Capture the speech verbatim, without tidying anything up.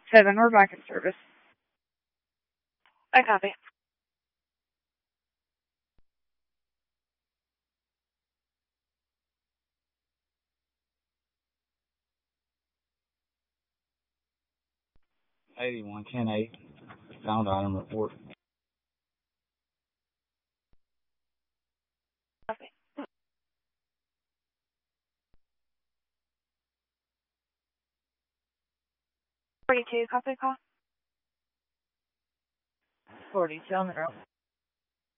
Seven, we're back in service. I copy. eighty-one ten eight. Found item report. Copy. forty-two, copy call. forty-two on the road.